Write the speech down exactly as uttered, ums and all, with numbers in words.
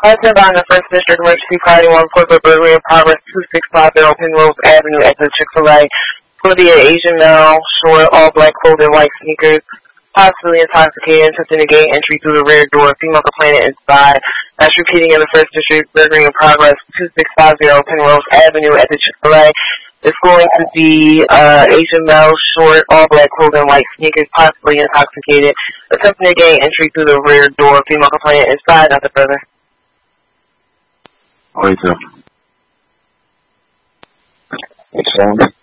Husband on the first District Emergency Party one corporate burglary in progress two six five zero Penrose Avenue at the Chick-fil-A. Fully an Asian male, short, all black clothing, white sneakers, possibly intoxicated, attempting to gain entry through the rear door. Female complainant inside. That's repeating in the first District burglary in progress two six five zero Penrose Avenue at the Chick-fil-A. It's going to be uh, Asian male, short, all black clothing, white sneakers, possibly intoxicated, attempting to gain entry through the rear door. Female complainant inside, not the brother. Wait, sir. It's